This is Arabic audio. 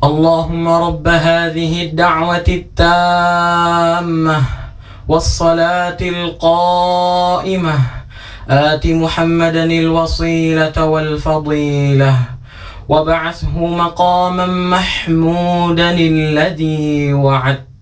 اللهم رب هذه الدعوة التامة والصلاة القائمة آت محمدا الوصيلة والفضيلة وابعثه مقاما محمودا الذي وعدته